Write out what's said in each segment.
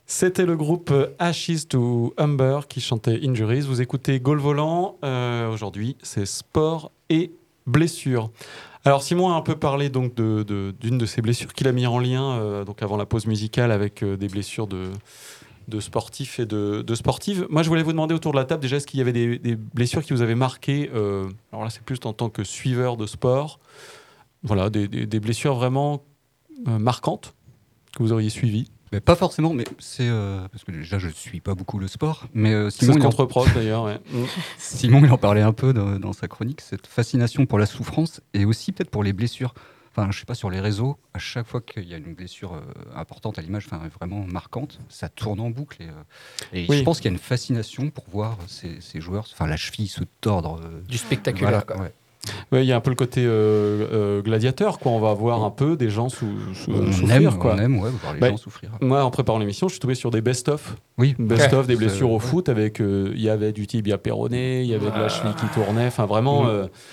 C'était le groupe Ashes to Humber qui chantait Injuries. Vous écoutez Gaulle Volant. Aujourd'hui, c'est sport et blessures. Alors Simon a un peu parlé donc d'une de ses blessures qu'il a mis en lien donc avant la pause musicale avec des blessures de sportifs et de sportives. Moi, je voulais vous demander autour de la table déjà, est-ce qu'il y avait des blessures qui vous avaient marqué alors là, c'est plus en tant que suiveur de sport. Voilà, des blessures vraiment marquantes que vous auriez suivies. Mais pas forcément, mais c'est parce que déjà je suis pas beaucoup le sport, mais C'est ce qu'on te reproche d'ailleurs. Ouais. Simon il en parlait un peu dans sa chronique, cette fascination pour la souffrance et aussi peut-être pour les blessures. Enfin, je sais pas, sur les réseaux, à chaque fois qu'il y a une blessure importante à l'image, enfin vraiment marquante, ça tourne en boucle et Oui. je pense qu'il y a une fascination pour voir ces joueurs, enfin la cheville se tordre. Du spectaculaire, voilà, quoi. ouais. Ouais, il y a un peu le côté gladiateur, quoi. On va voir un peu des gens On souffrir, quoi. aime voir les gens souffrir. Moi, en préparant l'émission, je suis tombé sur des best-of. Oui. Best-of des blessures au ouais. foot avec il y avait du tibia péroné, il y avait de la cheville qui tournait. Enfin, vraiment.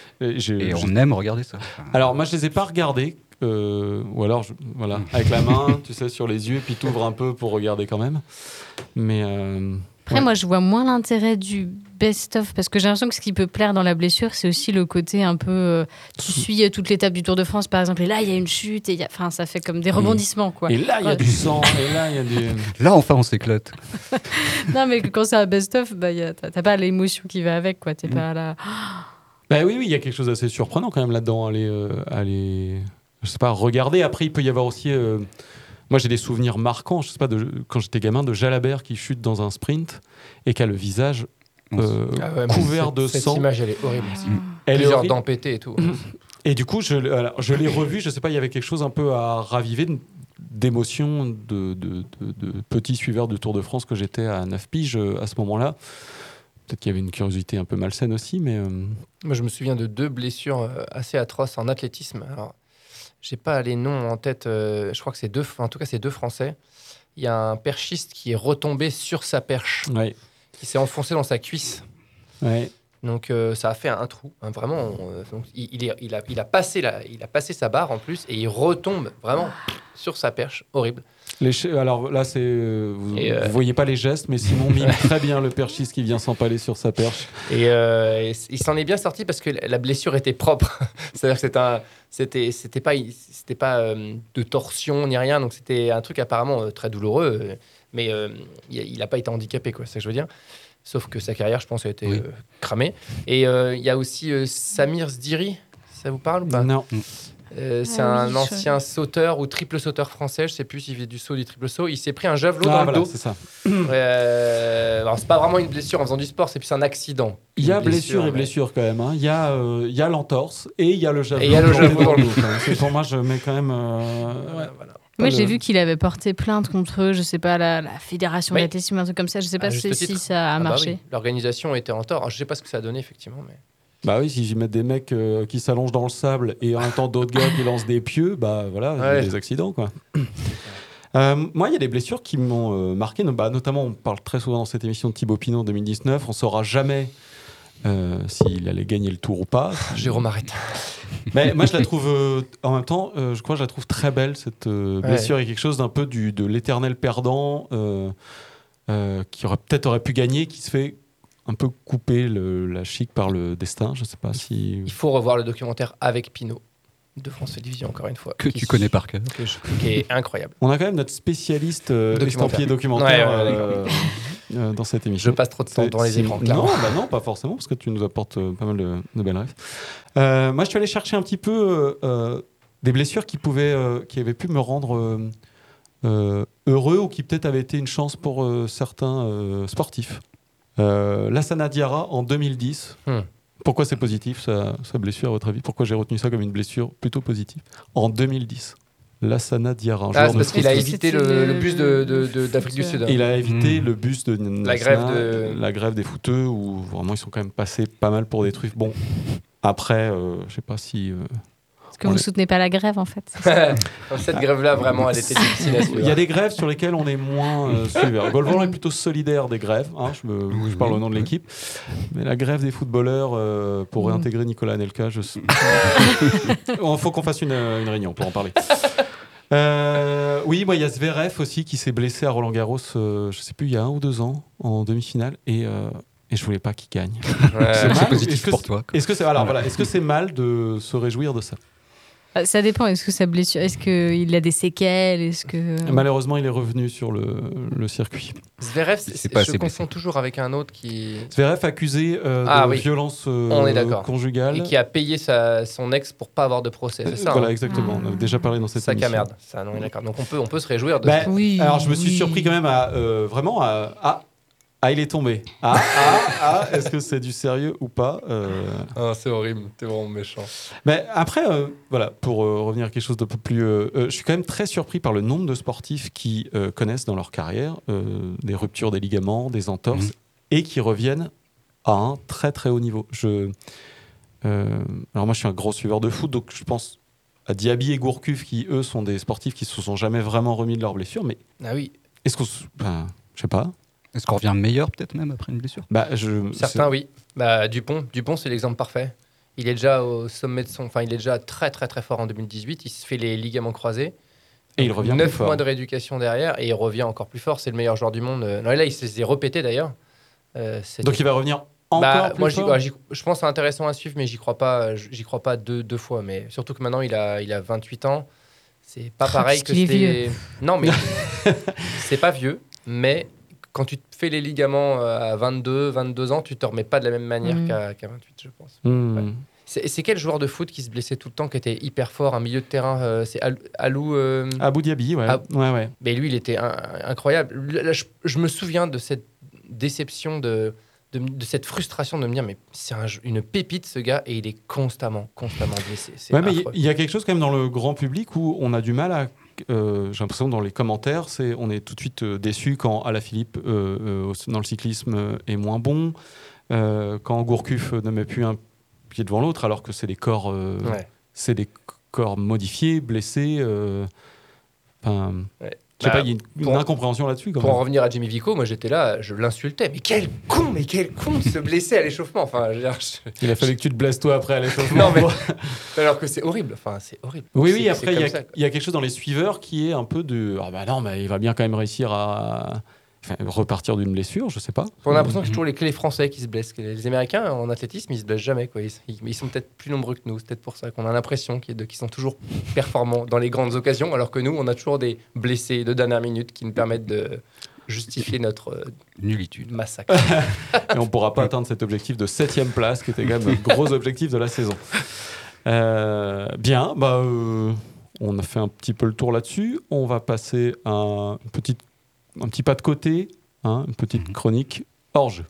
On aime regarder ça. Enfin, Alors, moi, je les ai pas regardés. Ou alors, voilà, avec la main, tu sais, sur les yeux, puis t'ouvres un peu pour regarder quand même. Mais Après, moi, je vois moins l'intérêt du best-of, parce que j'ai l'impression que ce qui peut plaire dans la blessure, c'est aussi le côté un peu... tu suis toute l'étape du Tour de France, par exemple, et là, il y a une chute, et enfin, ça fait comme des rebondissements, quoi. Et là, il y a du sang, et là, il y a des... Là, enfin, on s'éclate. Non, mais quand c'est un best-of, bah, t'as pas l'émotion qui va avec, quoi. T'es pas là... Bah oui, il y a quelque chose d'assez surprenant quand même là-dedans, aller je sais pas, regarder. Après, il peut y avoir aussi... Moi, j'ai des souvenirs marquants, je sais pas, quand j'étais gamin, de Jalabert qui chute dans un sprint et qui a le visage couvert de sang. Cette image, elle est horrible. Elle est Plusieurs horrible. dents pétées et tout. Et du coup, je l'ai revu, je sais pas, il y avait quelque chose un peu à raviver d'émotion de petit suiveur de Tour de France que j'étais à 9 piges à ce moment-là. Peut-être qu'il y avait une curiosité un peu malsaine aussi, mais... Moi, je me souviens de 2 blessures assez atroces en athlétisme. Alors, j'ai pas les noms en tête. Je crois que c'est 2, en tout cas, c'est 2 Français. Il y a un perchiste qui est retombé sur sa perche, Ouais. qui s'est enfoncé dans sa cuisse. Ouais. Donc, ça a fait un trou. Hein, vraiment, donc, il a passé sa barre en plus et il retombe vraiment sur sa perche. Horrible. Alors là, vous voyez pas les gestes, mais Simon mime très bien le perchiste qui vient s'empaler sur sa perche. Et il s'en est bien sorti parce que la blessure était propre. C'est-à-dire que c'était pas de torsion ni rien, donc c'était un truc apparemment très douloureux, mais il n'a pas été handicapé, quoi, c'est ce que je veux dire. Sauf que sa carrière, je pense, a été cramée. Et il y a aussi Samir Zdiri, ça vous parle ou pas ? Non. C'est un ancien sauteur ou triple sauteur français, je sais plus s'il fait du saut, du triple saut. Il s'est pris un javelot dans le dos. C'est ça. Alors c'est pas vraiment une blessure en faisant du sport, c'est plus un accident. Il y a blessure et blessure quand même. Hein. Il y a l'entorse et il y a le javelot. Et il y a le javelot dans le dos. C'est pour moi, je mets quand même. Voilà. Moi, j'ai vu qu'il avait porté plainte contre, je sais pas, la fédération d'athlétisme, un truc comme ça. Je sais pas si ça a marché. Oui. L'organisation était en tort. Alors, je sais pas ce que ça a donné, effectivement. Mais... Bah oui, si j'y mets des mecs qui s'allongent dans le sable et en même temps d'autres gars qui lancent des pieux, bah voilà, il y a des accidents, quoi. Moi, il y a des blessures qui m'ont marqué. Notamment, on parle très souvent dans cette émission de Thibaut Pinot en 2019. On saura jamais s'il allait gagner le Tour ou pas. Jérôme arrête. Mais moi, je la trouve en même temps, je crois que je la trouve très belle, cette blessure. Il y a quelque chose d'un peu de l'éternel perdant qui aurait pu gagner, qui se fait un peu couper la chic par le destin. Je sais pas si... Il faut revoir le documentaire avec Pinot de France Télévisions, encore une fois. Que tu connais par cœur. Qui est incroyable. On a quand même notre spécialiste estampillé documentaire dans cette émission. Je passe trop de temps devant les écrans. Non, pas forcément, parce que tu nous apportes pas mal de belles rêves. Moi, je suis allé chercher un petit peu des blessures qui avaient pu me rendre heureux ou qui peut-être avaient été une chance pour certains sportifs. Lassana Diarra en 2010. Pourquoi c'est positif sa blessure à votre avis ? Pourquoi j'ai retenu ça comme une blessure plutôt positive ? En 2010, Lassana Diarra. C'est parce qu'il a évité le bus d'Afrique du Sud. Il a évité le bus de la grève des footeux où vraiment ils sont quand même passés pas mal pour des trucs. Bon, après, je sais pas si... Parce que vous ne soutenez pas la grève, en fait. Cette grève-là, vraiment, elle était difficile à suivre. Il y a des grèves sur lesquelles on est moins suiveur. Gaulle Volant est plutôt solidaire des grèves. Hein, je parle au nom de l'équipe. Mais la grève des footballeurs pour réintégrer Nicolas Anelka, il faut qu'on fasse une réunion pour en parler. Oui, moi, il y a Zverev aussi qui s'est blessé à Roland-Garros, je sais plus, il y a 1 ou 2 ans, en demi-finale, et je voulais pas qu'il gagne. Ouais. C'est mal C'est ou- positif est-ce que pour c'est- toi. Est-ce que c'est alors voilà, est-ce que c'est mal de se réjouir de ça? Ça dépend. Est-ce que sa blessure, est-ce qu'il a des séquelles? Est-ce que Malheureusement, il est revenu sur le circuit. Zverev, C'est pas je assez confonds blessé. toujours avec un autre qui Zverev accusé Ah de oui. violence On est d'accord. conjugale. et qui a payé son ex pour pas avoir de procès, c'est ça Voilà, hein exactement. On a déjà parlé dans cette Sac à émission. merde. Ça, non, on est d'accord. Donc on peut se réjouir de Ben, Oui, alors je me suis oui. surpris quand même à vraiment à il est tombé. Est-ce que c'est du sérieux ou pas Ah, c'est horrible, t'es vraiment méchant. Mais après, voilà, pour revenir à quelque chose d'un peu plus, je suis quand même très surpris par le nombre de sportifs qui connaissent dans leur carrière des ruptures des ligaments, des entorses, et qui reviennent à un très très haut niveau. Alors moi, je suis un gros suiveur de foot, donc je pense à Diaby et Gourcuff qui, eux, sont des sportifs qui se sont jamais vraiment remis de leurs blessures. Mais Ah oui, est-ce qu'on, je sais pas. Est-ce qu'on revient meilleur peut-être même après une blessure? certains oui. Bah, Dupont, c'est l'exemple parfait. Il est déjà au sommet de son... Enfin, il est déjà très très très fort en 2018. Il se fait les ligaments croisés. Et il revient 9 plus fort. mois de rééducation derrière et il revient encore plus fort. C'est le meilleur joueur du monde. Non, là, il s'est repété d'ailleurs. Donc il va revenir encore plus moi, fort. je pense que c'est intéressant à suivre, mais j'y crois pas. J'y crois pas deux fois. Mais surtout que maintenant, il a 28 ans. C'est pas pareil que qu'est-ce qu'il est c'était. Non, mais c'est pas vieux. Mais quand tu te fais les ligaments à 22 ans, tu te remets pas de la même manière qu'à 28, je pense. Hmm. Ouais. C'est quel joueur de foot qui se blessait tout le temps, qui était hyper fort, un milieu de terrain c'est Alou. Abou Diaby, ouais. Ouais. Mais lui, il était incroyable. Là, je me souviens de cette déception, de cette frustration de me dire, mais c'est une pépite ce gars, et il est constamment blessé. C'est Ouais, mais affreux. il y a quelque chose quand même dans le grand public où on a du mal à. J'ai l'impression dans les commentaires, on est tout de suite déçu quand Alaphilippe dans le cyclisme est moins bon, quand Gourcuff ne met plus un pied devant l'autre, alors que c'est des corps, c'est des corps modifiés, blessés. Ouais. Je sais pas, il y a une incompréhension là-dessus. Quand Pour en même. revenir à Jimmy Vico, moi j'étais là, je l'insultais. Mais quel con de se blesser à l'échauffement. Enfin, je veux dire, Il a fallu que tu te blesses toi après à l'échauffement. Non, mais alors que c'est horrible. Enfin, c'est horrible. Oui, C'est après, comme ça, quoi. il y a quelque chose dans les suiveurs qui est un peu de. Ah bah non, mais il va bien quand même réussir à repartir d'une blessure, je sais pas. On a l'impression que c'est toujours les Français qui se blessent. Les Américains, en athlétisme, ils se blessent jamais. Quoi. Ils sont peut-être plus nombreux que nous. C'est peut-être pour ça qu'on a l'impression qu'ils sont toujours performants dans les grandes occasions, alors que nous, on a toujours des blessés de dernière minute qui nous permettent de justifier notre Nullitude. massacre. Et on pourra pas atteindre cet objectif de 7e place, qui était quand même le gros objectif de la saison. Bien, on a fait un petit peu le tour là-dessus. On va passer à un petit pas de côté, une petite chronique hors jeu.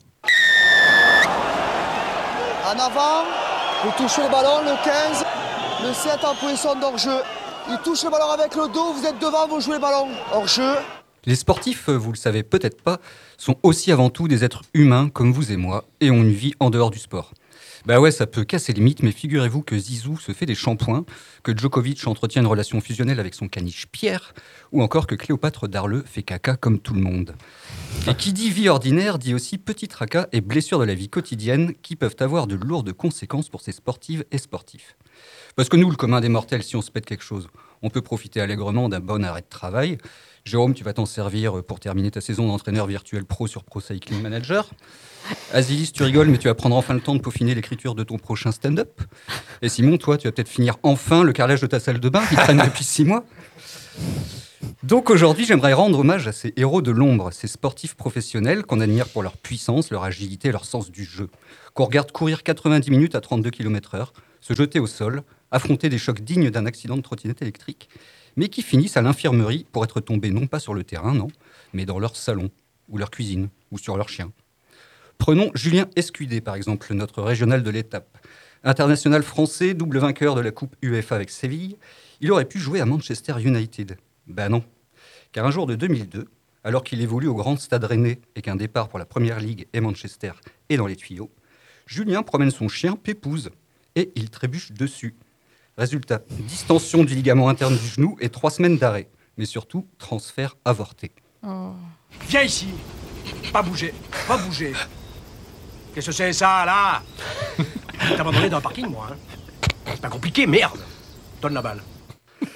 En avant, vous touchez le ballon, le 15, le 7 en position d'hors-jeu. Il touche le ballon avec le dos, vous êtes devant, vous jouez le ballon. Hors-jeu. Les sportifs, vous le savez peut-être pas, sont aussi avant tout des êtres humains comme vous et moi, et ont une vie en dehors du sport. Bah ouais, ça peut casser les mythes, mais figurez-vous que Zizou se fait des shampoings, que Djokovic entretient une relation fusionnelle avec son caniche Pierre, ou encore que Cléopâtre d'Arleux fait caca comme tout le monde. Et qui dit vie ordinaire dit aussi petit tracas et blessures de la vie quotidienne qui peuvent avoir de lourdes conséquences pour ces sportives et sportifs. Parce que nous, le commun des mortels, si on se pète quelque chose, on peut profiter allègrement d'un bon arrêt de travail. Jérôme, tu vas t'en servir pour terminer ta saison d'entraîneur virtuel pro sur Pro Cycling Manager. Asilis, tu rigoles, mais tu vas prendre enfin le temps de peaufiner l'écriture de ton prochain stand-up. Et Simon, toi, tu vas peut-être finir enfin le carrelage de ta salle de bain qui traîne depuis 6 mois. Donc aujourd'hui, j'aimerais rendre hommage à ces héros de l'ombre, ces sportifs professionnels qu'on admire pour leur puissance, leur agilité, leur sens du jeu. Qu'on regarde courir 90 minutes à 32 km/h, se jeter au sol, affronter des chocs dignes d'un accident de trottinette électrique, mais qui finissent à l'infirmerie pour être tombés non pas sur le terrain, non, mais dans leur salon, ou leur cuisine, ou sur leur chien. Prenons Julien Escudé, par exemple, notre régional de l'étape. International français, double vainqueur de la Coupe UEFA avec Séville, il aurait pu jouer à Manchester United. Ben non, car un jour de 2002, alors qu'il évolue au Grand Stade Rennais et qu'un départ pour la Première Ligue et Manchester est dans les tuyaux, Julien promène son chien Pépouze et il trébuche dessus. Résultat, distension du ligament interne du genou et 3 semaines d'arrêt. Mais surtout, transfert avorté. Oh. Viens ici. Pas bouger. Pas bouger. Qu'est-ce que c'est ça, là? T'as abandonné dans le parking, moi, hein? C'est pas compliqué, merde. Donne la balle.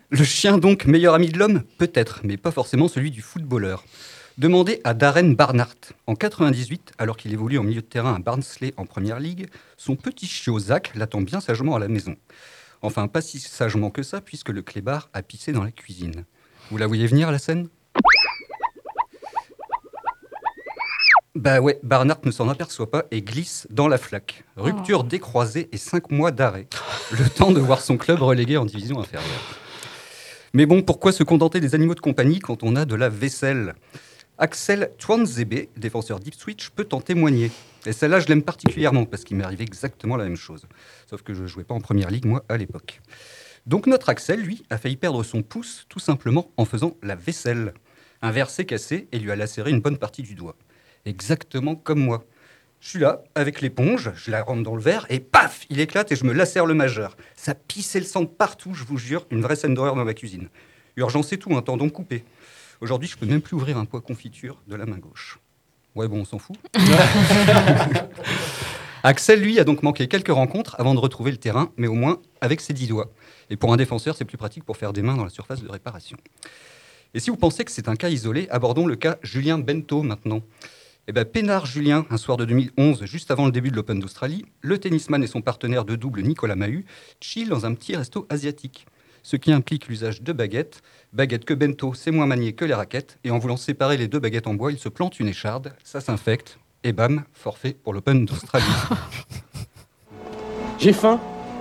Le chien donc, meilleur ami de l'homme? Peut-être, mais pas forcément celui du footballeur. Demandez à Darren Barnhart. En 98, alors qu'il évolue en milieu de terrain à Barnsley en Première Ligue, son petit chiot Zach l'attend bien sagement à la maison. Enfin, pas si sagement que ça, puisque le clébard a pissé dans la cuisine. Vous la voyez venir, la scène? Bah ouais, Barnhart ne s'en aperçoit pas et glisse dans la flaque. Rupture décroisée et 5 mois d'arrêt. Le temps de voir son club relégué en division inférieure. Mais bon, pourquoi se contenter des animaux de compagnie quand on a de la vaisselle? Axel Tuanzebe, défenseur d'Ipswich, peut en témoigner. Et celle-là, je l'aime particulièrement parce qu'il m'est arrivé exactement la même chose. Sauf que je ne jouais pas en Première Ligue, moi, à l'époque. Donc notre Axel, lui, a failli perdre son pouce tout simplement en faisant la vaisselle. Un verre s'est cassé et lui a lacéré une bonne partie du doigt. Exactement comme moi. Je suis là, avec l'éponge, je la rentre dans le verre et paf, il éclate et je me lacère le majeur. Ça pissait le sang de partout, je vous jure, une vraie scène d'horreur dans ma cuisine. Urgence et tout, un tendon coupé. Aujourd'hui, je peux même plus ouvrir un pot à confiture de la main gauche. Ouais, bon, on s'en fout. Axel, lui, a donc manqué quelques rencontres avant de retrouver le terrain, mais au moins avec ses 10 doigts. Et pour un défenseur, c'est plus pratique pour faire des mains dans la surface de réparation. Et si vous pensez que c'est un cas isolé, abordons le cas Julien Bento maintenant. Eh bien, peinard Julien, un soir de 2011, juste avant le début de l'Open d'Australie, le tennisman et son partenaire de double Nicolas Mahut chillent dans un petit resto asiatique. Ce qui implique l'usage de baguettes. Baguettes que Bento sait moins manier que les raquettes. Et en voulant séparer les deux baguettes en bois, il se plante une écharde, ça s'infecte. Et bam, forfait pour l'Open d'Australie. J'ai faim.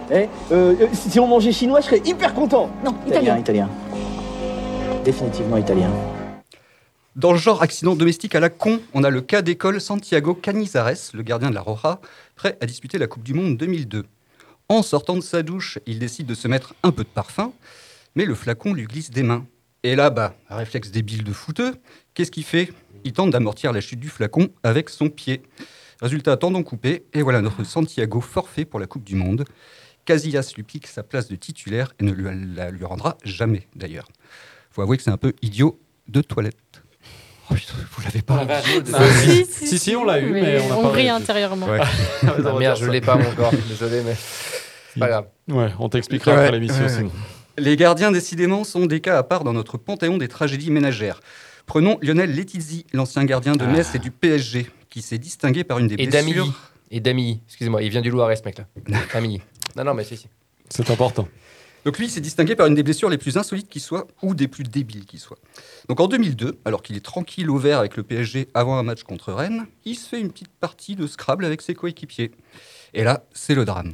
Si on mangeait chinois, je serais hyper content. Non, Italien. Définitivement italien. Dans le genre accident domestique à la con, on a le cas d'école Santiago Canizares, le gardien de la Roja, prêt à disputer la Coupe du Monde 2002. En sortant de sa douche, il décide de se mettre un peu de parfum, mais le flacon lui glisse des mains. Et là, un réflexe débile de fouteux, qu'est-ce qu'il fait? Il tente d'amortir la chute du flacon avec son pied. Résultat, tendon coupé, et voilà notre Santiago forfait pour la Coupe du Monde. Casillas lui pique sa place de titulaire et ne la lui rendra jamais, d'ailleurs. Faut avouer que c'est un peu idiot de toilette. Oh putain, vous l'avez pas? Si, on l'a eu, mais on n'a pas rit réussi. intérieurement. Ouais. Ah, merde, je l'ai pas mon corps. Désolé, mais c'est pas grave. Ouais, on t'expliquera après l'émission. Simon. Les gardiens, décidément, sont des cas à part dans notre panthéon des tragédies ménagères. Prenons Lionel Letizzi, l'ancien gardien de Metz et du PSG, qui s'est distingué par une des blessures... Et Damilly, excusez-moi, il vient du Loiret, ce mec-là. Damilly. Non, mais si. C'est important. Donc lui, il s'est distingué par une des blessures les plus insolites qui soient, ou des plus débiles qui soient. Donc en 2002, alors qu'il est tranquille au vert avec le PSG avant un match contre Rennes, il se fait une petite partie de Scrabble avec ses coéquipiers. Et là, c'est le drame.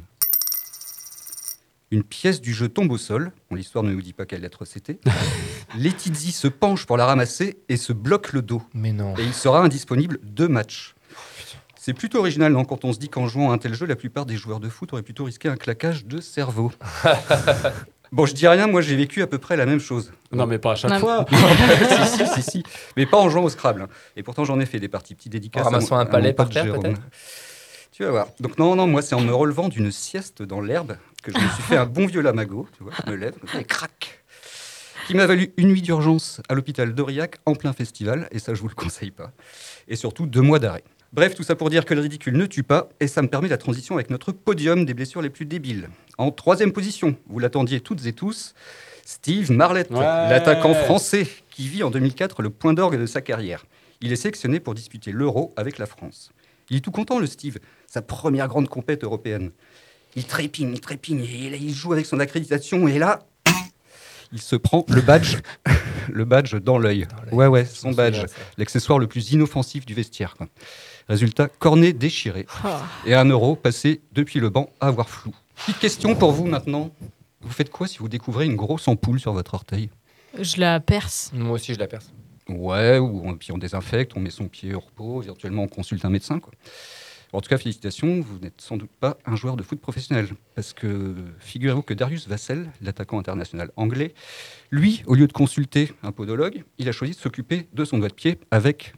Une pièce du jeu tombe au sol. Bon, l'histoire ne nous dit pas quelle lettre c'était. Letizzi se penche pour la ramasser et se bloque le dos. Mais non. Et il sera indisponible 2 matchs. C'est plutôt original, non, quand on se dit qu'en jouant à un tel jeu, la plupart des joueurs de foot auraient plutôt risqué un claquage de cerveau. Bon, je dis rien, moi j'ai vécu à peu près la même chose. Non, mais pas à chaque fois. si. Mais pas en jouant au Scrabble. Hein. Et pourtant, j'en ai fait des parties. Petite dédicace. En ramassant un palais par terre, Jérôme. peut-être. Tu vas voir. Donc non, moi c'est en me relevant d'une sieste dans l'herbe que je me suis fait un bon vieux lamago. Tu vois, je me lève, comme ça, et crac. Qui m'a valu une nuit d'urgence à l'hôpital d'Aurillac en plein festival. Et ça, je vous le conseille pas. Et surtout 2 mois d'arrêt. Bref, tout ça pour dire que le ridicule ne tue pas, et ça me permet la transition avec notre podium des blessures les plus débiles. En 3e position, vous l'attendiez toutes et tous, Steve Marlett, l'attaquant français, qui vit en 2004 le point d'orgue de sa carrière. Il est sélectionné pour disputer l'Euro avec la France. Il est tout content, le Steve, sa première grande compète européenne. Il trépigne, et là, il joue avec son accréditation, et là, il se prend le badge dans l'œil. Ouais, son badge, l'accessoire le plus inoffensif du vestiaire, quoi. Résultat, cornet déchiré et 1 euro passé depuis le banc à avoir flou. Petite question pour vous maintenant. Vous faites quoi si vous découvrez une grosse ampoule sur votre orteil? Je la perce. Moi aussi, je la perce. Ouais, puis on désinfecte, on met son pied au repos, virtuellement on consulte un médecin, quoi. En tout cas, félicitations, vous n'êtes sans doute pas un joueur de foot professionnel. Parce que figurez-vous que Darius Vassell, l'attaquant international anglais, lui, au lieu de consulter un podologue, il a choisi de s'occuper de son doigt de pied avec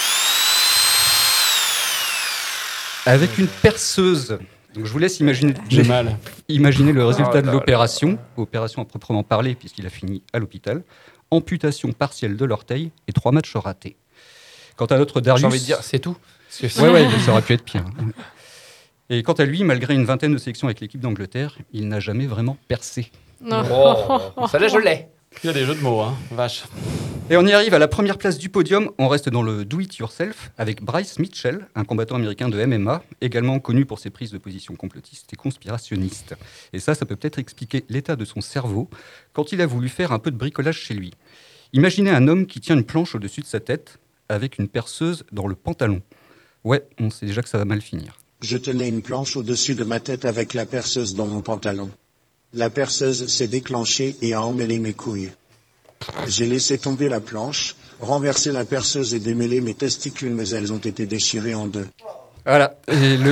une perceuse. Donc je vous laisse imaginer, imaginer le résultat de l'opération, opération à proprement parler, puisqu'il a fini à l'hôpital, amputation partielle de l'orteil et 3 matchs ratés. Quant à notre Darius... J'ai envie de dire, c'est tout. Ouais, ça aurait pu être pire. Et quant à lui, malgré une 20aine de sélections avec l'équipe d'Angleterre, il n'a jamais vraiment percé. Non. Oh, ça là, je l'ai. Il y a des jeux de mots, hein. Vache. Et on y arrive à la première place du podium. On reste dans le do-it-yourself avec Bryce Mitchell, un combattant américain de MMA, également connu pour ses prises de position complotistes et conspirationnistes. Et ça peut peut-être expliquer l'état de son cerveau quand il a voulu faire un peu de bricolage chez lui. Imaginez un homme qui tient une planche au-dessus de sa tête avec une perceuse dans le pantalon. Ouais, on sait déjà que ça va mal finir. Je tenais une planche au-dessus de ma tête avec la perceuse dans mon pantalon. La perceuse s'est déclenchée et a emmêlé mes couilles. J'ai laissé tomber la planche, renversé la perceuse et démêlé mes testicules, mais elles ont été déchirées en deux. Voilà, et le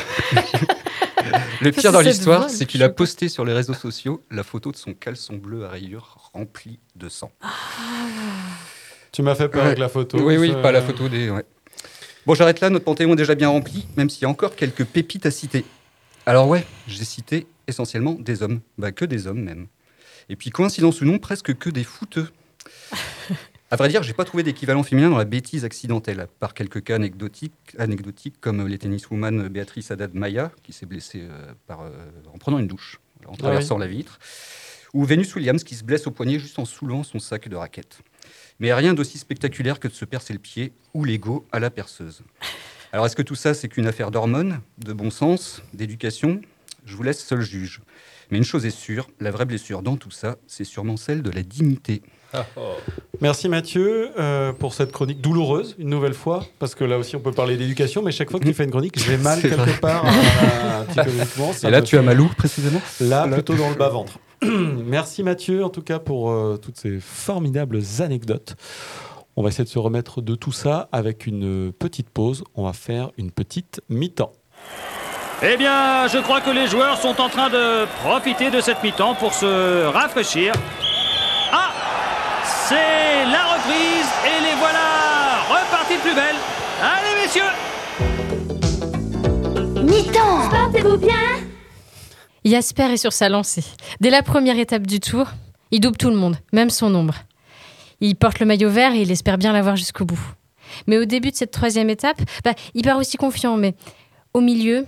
pire dans l'histoire, c'est qu'il a posté sur les réseaux sociaux la photo de son caleçon bleu à rayures rempli de sang. Tu m'as fait peur avec la photo. Oui, pas la photo des... Ouais. Bon, j'arrête là, notre panthéon est déjà bien rempli, même s'il y a encore quelques pépites à citer. Alors ouais, j'ai cité essentiellement des hommes, que des hommes même. Et puis, coïncidence ou non, presque que des fouteux. À vrai dire, j'ai pas trouvé d'équivalent féminin dans la bêtise accidentelle, à part quelques cas anecdotiques comme les tenniswoman Béatrice Haddad-Maia, qui s'est blessée en prenant une douche, en traversant la vitre, ou Venus Williams, qui se blesse au poignet juste en soulevant son sac de raquettes. Mais rien d'aussi spectaculaire que de se percer le pied ou l'ego à la perceuse. Alors, est-ce que tout ça, c'est qu'une affaire d'hormones, de bon sens, d'éducation ? Je vous laisse seul juge. Mais une chose est sûre, la vraie blessure dans tout ça, c'est sûrement celle de la dignité. Merci Mathieu pour cette chronique douloureuse, une nouvelle fois, parce que là aussi on peut parler d'éducation, mais chaque fois que tu fais une chronique, j'ai mal C'est quelque vrai. part psychologiquement. Et là, tu as mal où précisément ? Là, plutôt dans le bas-ventre. Merci Mathieu, en tout cas, pour toutes ces formidables anecdotes. On va essayer de se remettre de tout ça avec une petite pause. On va faire une petite mi-temps. Eh bien, je crois que les joueurs sont en train de profiter de cette mi-temps pour se rafraîchir. Ah, c'est la reprise et les voilà repartis de plus belle. Allez messieurs! Mi-temps, portez-vous bien. Jasper est sur sa lancée. Dès la première étape du tour, il double tout le monde, même son ombre. Il porte le maillot vert et il espère bien l'avoir jusqu'au bout. Mais au début de cette troisième étape, il part aussi confiant, mais au milieu,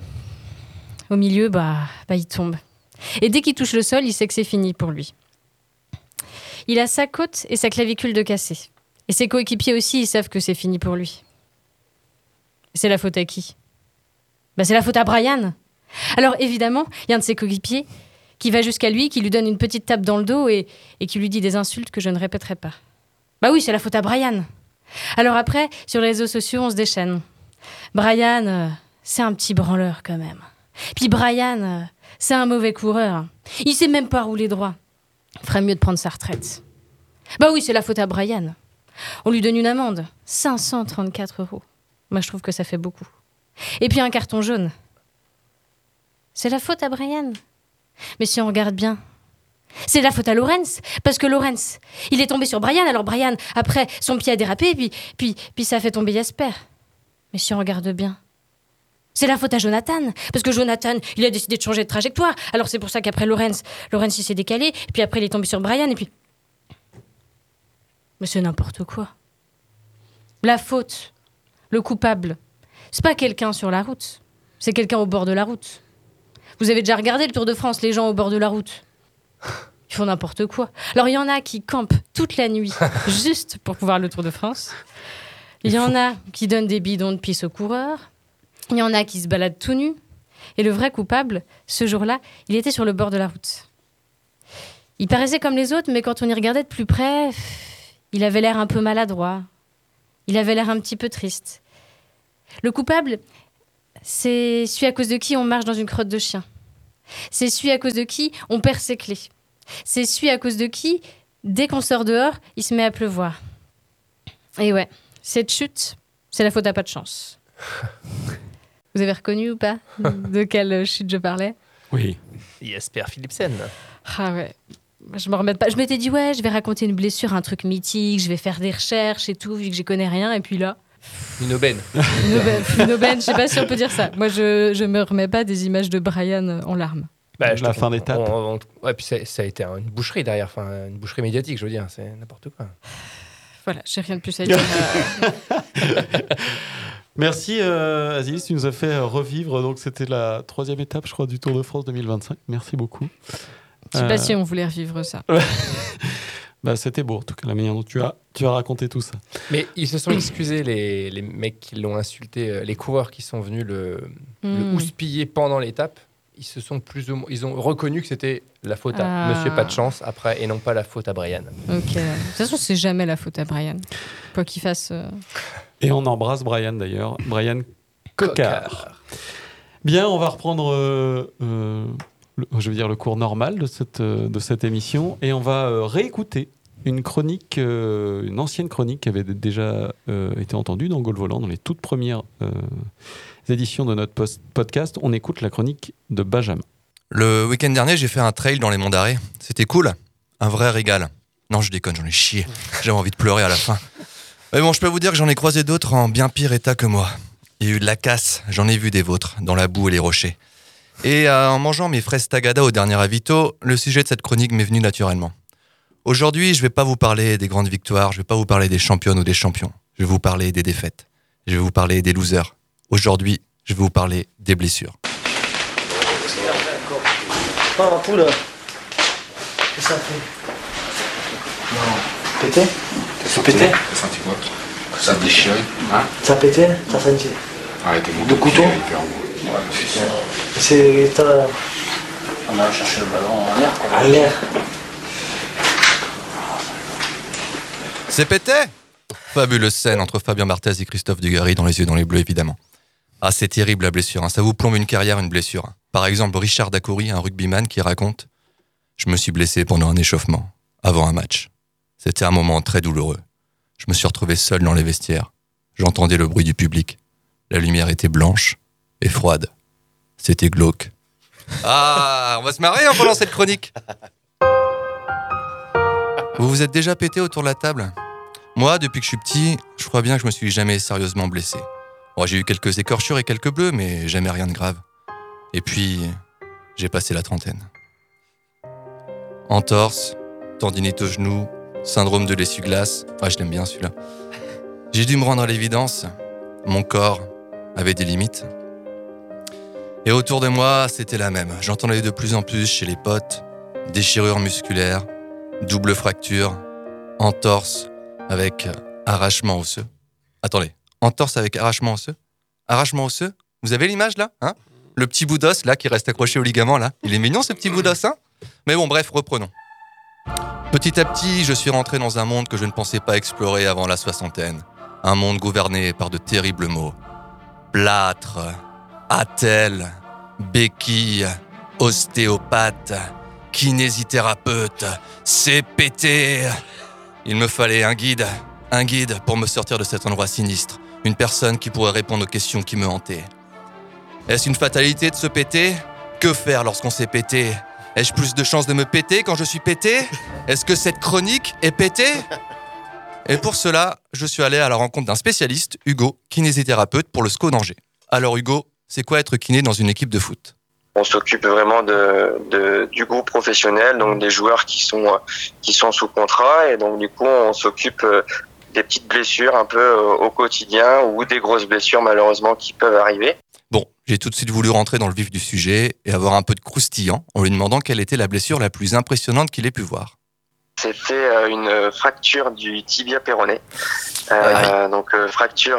il tombe. Et dès qu'il touche le sol, il sait que c'est fini pour lui. Il a sa côte et sa clavicule de cassée. Et ses coéquipiers aussi, ils savent que c'est fini pour lui. C'est la faute à qui ? C'est la faute à Brian. Alors évidemment, il y a un de ses coéquipiers qui va jusqu'à lui, qui lui donne une petite tape dans le dos et qui lui dit des insultes que je ne répéterai pas. Oui, c'est la faute à Brian. Alors après, sur les réseaux sociaux, on se déchaîne. Brian, c'est un petit branleur quand même. Puis Brian, c'est un mauvais coureur. Il sait même pas rouler droit. Il ferait mieux de prendre sa retraite. Oui, c'est la faute à Brian. On lui donne une amende, 534 €. Moi, je trouve que ça fait beaucoup. Et puis un carton jaune. C'est la faute à Brian. Mais si on regarde bien, c'est la faute à Lawrence. Parce que Lawrence, il est tombé sur Brian. Alors Brian, après, son pied a dérapé, puis ça a fait tomber Jasper. Mais si on regarde bien, c'est la faute à Jonathan. Parce que Jonathan, il a décidé de changer de trajectoire. Alors c'est pour ça qu'après Lawrence, il s'est décalé. Puis après, il est tombé sur Brian. Et puis... Mais c'est n'importe quoi. La faute, le coupable, c'est pas quelqu'un sur la route. C'est quelqu'un au bord de la route. Vous avez déjà regardé le Tour de France, les gens au bord de la route ? Ils font n'importe quoi. Alors, il y en a qui campent toute la nuit juste pour pouvoir le Tour de France. Il y en a qui donnent des bidons de pisse aux coureurs. Il y en a qui se baladent tout nus. Et le vrai coupable, ce jour-là, il était sur le bord de la route. Il paraissait comme les autres, mais quand on y regardait de plus près, il avait l'air un peu maladroit. Il avait l'air un petit peu triste. Le coupable, c'est celui à cause de qui on marche dans une crotte de chien. C'est celui à cause de qui on perd ses clés. C'est celui à cause de qui, dès qu'on sort dehors, il se met à pleuvoir. Et ouais, cette chute, c'est la faute à pas de chance. Vous avez reconnu ou pas de quelle chute je parlais ? Oui. Jasper Philipsen. Ah ouais. Je me remets pas. Je m'étais dit, je vais raconter une blessure, un truc mythique, je vais faire des recherches et tout, vu que j'y connais rien. Et puis là... Une aubaine. Une aubaine, je sais pas si on peut dire ça. Moi, je me remets pas des images de Brian en larmes. La fin d'étape. Ouais, puis ça a été une boucherie derrière, une boucherie médiatique, je veux dire, c'est n'importe quoi. Voilà, j'ai rien de plus à dire. Merci Aziz, tu nous as fait revivre, donc c'était la 3e étape, je crois, du Tour de France 2025. Merci beaucoup. Je sais pas si on voulait revivre ça. Bah, c'était beau, en tout cas, la manière dont tu as raconté tout ça. Mais ils se sont excusés, les mecs qui l'ont insulté, les coureurs qui sont venus le houspiller pendant l'étape. Ils se sont ils ont reconnu que c'était la faute à Monsieur Pas de Chance après et non pas la faute à Brian. Ok. De toute façon, c'est jamais la faute à Brian. Quoi qu'il fasse. Et on embrasse Brian d'ailleurs. Brian Coquard. Bien, on va reprendre le cours normal de cette émission et on va réécouter une chronique, une ancienne chronique qui avait déjà été entendue dans Gaulle Volant, dans les toutes premières éditions de notre podcast. On écoute la chronique de Benjamin. Le week-end dernier, j'ai fait un trail dans les Monts d'Arrée. C'était cool, un vrai régal. Non, je déconne, j'en ai chié. J'avais envie de pleurer à la fin. Mais bon, je peux vous dire que j'en ai croisé d'autres en bien pire état que moi. Il y a eu de la casse, j'en ai vu des vôtres, dans la boue et les rochers. Et en mangeant mes fraises tagada au dernier avito, le sujet de cette chronique m'est venu naturellement. Aujourd'hui, je vais pas vous parler des grandes victoires, je vais pas vous parler des championnes ou des champions. Je vais vous parler des défaites. Je vais vous parler des losers. Aujourd'hui, je vais vous parler des blessures. Oh, la poule. Qu'est-ce que ça fait? Non. Pété? C'est pété? T'as senti quoi? Ça a déchiré? Hein? Ça a pété? T'as senti? Arrêtez mon De couteau? C'est... On a cherché le ballon en l'air, quoi. En l'air. C'est pété! Fabuleuse scène entre Fabien Barthez et Christophe Dugarry dans Les Yeux dans les Bleus, évidemment. Ah, c'est terrible la blessure, hein. Ça vous plombe une carrière, une blessure. Par exemple, Richard Dacoury, un rugbyman, qui raconte « Je me suis blessé pendant un échauffement, avant un match. C'était un moment très douloureux. Je me suis retrouvé seul dans les vestiaires. J'entendais le bruit du public. La lumière était blanche et froide. C'était glauque. » Ah, on va se marrer pendant cette chronique. Vous vous êtes déjà pété autour de la table? Moi, depuis que je suis petit, je crois bien que je me suis jamais sérieusement blessé. Bon, j'ai eu quelques écorchures et quelques bleus, mais jamais rien de grave. Et puis, j'ai passé la trentaine. Entorse, tendinite au genou, syndrome de l'essuie-glace. Ah, je l'aime bien celui-là. J'ai dû me rendre à l'évidence. Mon corps avait des limites. Et autour de moi, c'était la même. J'entendais de plus en plus chez les potes déchirures musculaires, double fracture, entorse avec arrachement osseux. Attendez, entorse avec arrachement osseux? Arrachement osseux? Vous avez l'image là, hein? Le petit bout d'os là qui reste accroché au ligament là. Il est mignon ce petit bout d'os, hein? Mais bon, bref, reprenons. Petit à petit, je suis rentré dans un monde que je ne pensais pas explorer avant la soixantaine. Un monde gouverné par de terribles mots. Plâtre, attelle, béquille, ostéopathe, kinésithérapeute, CPT. Il me fallait un guide pour me sortir de cet endroit sinistre. Une personne qui pourrait répondre aux questions qui me hantaient. Est-ce une fatalité de se péter? Que faire lorsqu'on s'est pété? Ai-je plus de chances de me péter quand je suis pété? Est-ce que cette chronique est pétée? Et pour cela, je suis allé à la rencontre d'un spécialiste, Hugo, kinésithérapeute pour le SCO d'Angers. Alors Hugo, c'est quoi être kiné dans une équipe de foot? On s'occupe vraiment du groupe professionnel, donc des joueurs qui sont sous contrat, et donc du coup on s'occupe des petites blessures un peu au quotidien ou des grosses blessures malheureusement qui peuvent arriver. Bon, j'ai tout de suite voulu rentrer dans le vif du sujet et avoir un peu de croustillant en lui demandant quelle était la blessure la plus impressionnante qu'il ait pu voir. C'était une fracture du tibia péroné, donc fracture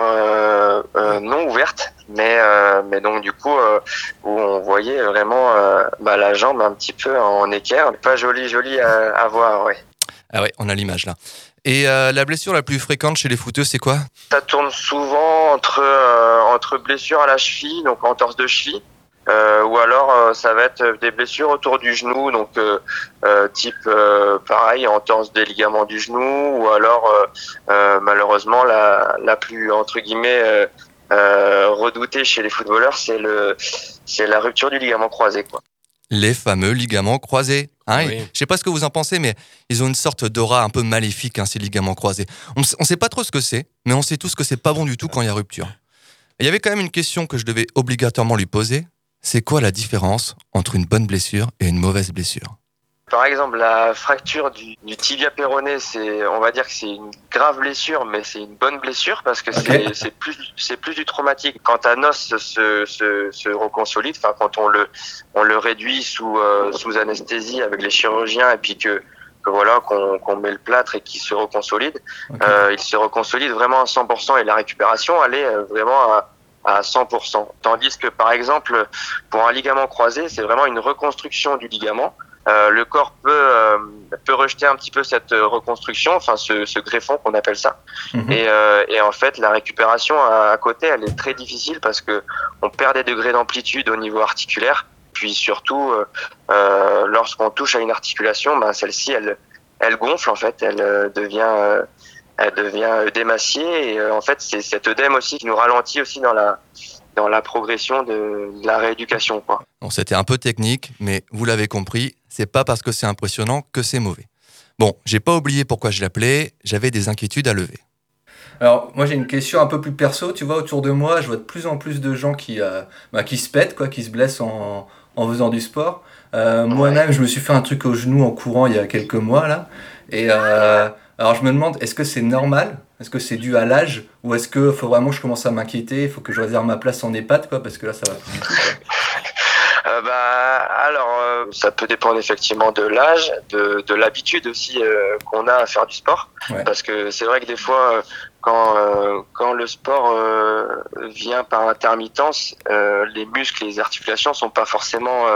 non ouverte, mais donc du coup où on voyait vraiment la jambe un petit peu en équerre, pas joli à voir, ouais. Ah ouais, on a l'image là. Et la blessure la plus fréquente chez les footeux, c'est quoi? Ça tourne souvent entre blessures à la cheville, donc entorse de cheville, ou alors ça va être des blessures autour du genou, donc type pareil, entorse des ligaments du genou, ou alors malheureusement la plus entre guillemets redoutée chez les footballeurs, c'est la rupture du ligament croisé, quoi. Les fameux ligaments croisés. Hein, Oui. je sais pas ce que vous en pensez, mais ils ont une sorte d'aura un peu maléfique, hein, ces ligaments croisés. On sait pas trop ce que c'est, mais on sait tous que c'est pas bon du tout quand il y a rupture. Et il y avait quand même une question que je devais obligatoirement lui poser. C'est quoi la différence entre une bonne blessure et une mauvaise blessure? Par exemple, la fracture du tibia péroné, on va dire que c'est une grave blessure, mais c'est une bonne blessure parce que c'est plus du traumatique. Quand un os se reconsolide, enfin quand on le réduit sous anesthésie avec les chirurgiens et puis que voilà qu'on met le plâtre et qu'il se reconsolide, il se reconsolide vraiment à 100% et la récupération elle est vraiment à 100%. Tandis que par exemple pour un ligament croisé, c'est vraiment une reconstruction du ligament. Le corps peut rejeter un petit peu cette reconstruction, enfin ce greffon qu'on appelle ça. Et en fait, la récupération à côté, elle est très difficile parce que on perd des degrés d'amplitude au niveau articulaire. Puis surtout, lorsqu'on touche à une articulation, celle-ci, elle gonfle en fait, elle devient démaciée. Et en fait, c'est cet œdème aussi qui nous ralentit aussi dans la progression de la rééducation, quoi. Bon, c'était un peu technique, mais vous l'avez compris, c'est pas parce que c'est impressionnant que c'est mauvais. Bon, j'ai pas oublié pourquoi je l'appelais, j'avais des inquiétudes à lever. Alors, moi j'ai une question un peu plus perso, tu vois, autour de moi, je vois de plus en plus de gens qui se pètent, quoi, qui se blessent en faisant du sport. Moi-même, je me suis fait un truc au genou en courant il y a quelques mois, là, et alors je me demande, est-ce que c'est normal ? Est-ce que c'est dû à l'âge ? Ou est-ce qu'il faut vraiment que je commence à m'inquiéter ? Il faut que je réserve ma place en EHPAD, quoi, parce que là, ça va plus vite, quoi. Alors, ça peut dépendre effectivement de l'âge, de l'habitude aussi qu'on a à faire du sport. Ouais. Parce que c'est vrai que des fois, quand le sport vient par intermittence, les muscles et les articulations sont pas forcément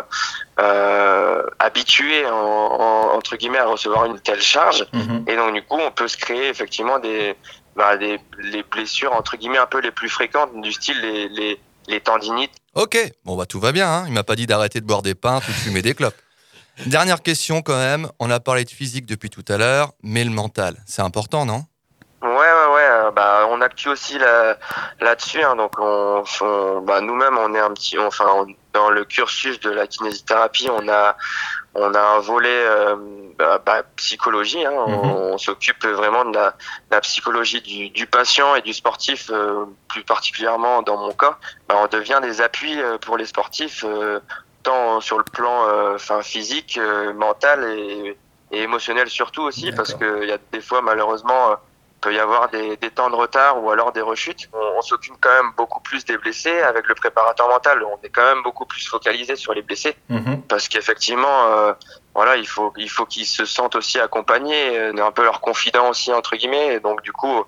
habitués entre guillemets à recevoir une telle charge. Et donc du coup, on peut se créer effectivement les blessures entre guillemets un peu les plus fréquentes du style les tendinites. Ok, bon tout va bien, hein. Il m'a pas dit d'arrêter de boire des pintes ou de fumer des clopes. Dernière question quand même, on a parlé de physique depuis tout à l'heure, mais le mental, c'est important, non ? Ouais, on acctue aussi là-dessus, hein. Donc nous-mêmes on est dans le cursus de la kinésithérapie, on a un volet psychologie, hein. On s'occupe vraiment de la psychologie du patient et du sportif, plus particulièrement dans mon cas. On devient des appuis pour les sportifs, tant sur le plan physique, mental et émotionnel surtout aussi. D'accord. Parce que il y a des fois malheureusement peut y avoir des temps de retard ou alors des rechutes. On s'occupe quand même beaucoup plus des blessés avec le préparateur mental. On est quand même beaucoup plus focalisé sur les blessés parce qu'effectivement, il faut qu'ils se sentent aussi accompagnés, un peu leur confident aussi entre guillemets. Et donc du coup,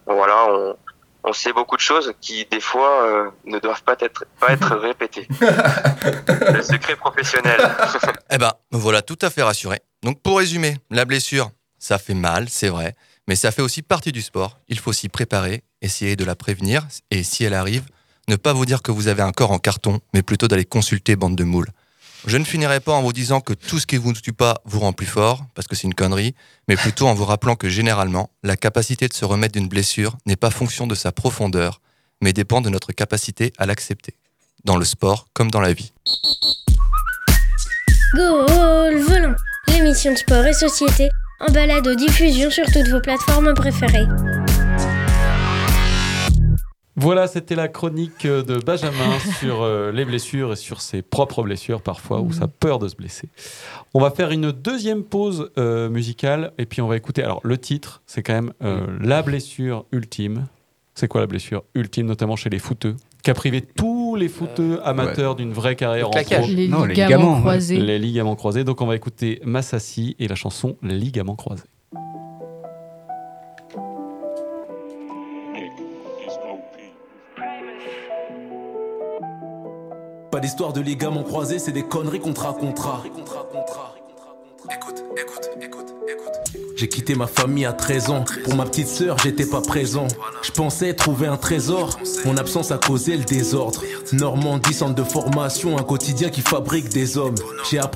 on sait beaucoup de choses qui des fois ne doivent pas être répétées. Le secret professionnel. Me voilà tout à fait rassuré. Donc pour résumer, la blessure, ça fait mal, c'est vrai. Mais ça fait aussi partie du sport. Il faut s'y préparer, essayer de la prévenir. Et si elle arrive, ne pas vous dire que vous avez un corps en carton, mais plutôt d'aller consulter bande de moules. Je ne finirai pas en vous disant que tout ce qui ne vous tue pas vous rend plus fort, parce que c'est une connerie, mais plutôt en vous rappelant que généralement, la capacité de se remettre d'une blessure n'est pas fonction de sa profondeur, mais dépend de notre capacité à l'accepter. Dans le sport comme dans la vie. Goal Volant, l'émission de sport et société en balado-diffusion sur toutes vos plateformes préférées. Voilà, c'était la chronique de Benjamin sur les blessures et sur ses propres blessures parfois, ou sa peur de se blesser. On va faire une deuxième pause musicale et puis on va écouter. Alors le titre, c'est quand même la blessure ultime. C'est quoi la blessure ultime, notamment chez les footeux, qui a privé tous les footeux amateurs d'une vraie carrière en pro. Les ligaments croisés. Les ligaments croisés. Donc on va écouter Massassi et la chanson Les ligaments croisés. Pas d'histoire de ligaments croisés, c'est des conneries qu'on te racontera. Écoute. J'ai quitté ma famille à 13 ans. Pour ma petite sœur, j'étais pas présent. Je pensais trouver un trésor. Mon absence a causé le désordre. Normandie, centre de formation, un quotidien qui fabrique des hommes. J'ai appris